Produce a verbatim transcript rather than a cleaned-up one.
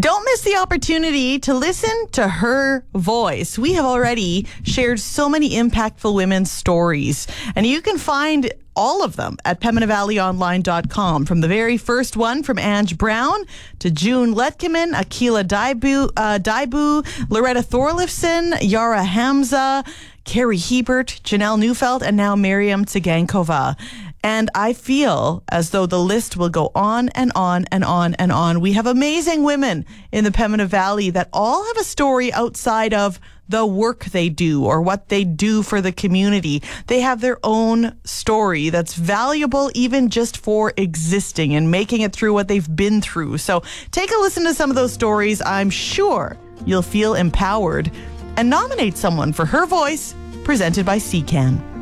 Don't miss the opportunity to listen to her voice. We have already shared so many impactful women's stories, and you can find all of them at pembina valley online dot com. From the very first one from Ange Brown to June Letkeman, Akila Daibu, uh, Daibu, Loretta Thorlifson, Yara Hamza, Carrie Hebert, Janelle Neufeld, and now Miriam Tsigankova. And I feel as though the list will go on and on and on and on. We have amazing women in the Pembina Valley that all have a story outside of the work they do or what they do for the community. They have their own story that's valuable even just for existing and making it through what they've been through. So take a listen to some of those stories. I'm sure you'll feel empowered, and nominate someone for Her Voice, presented by C C A N.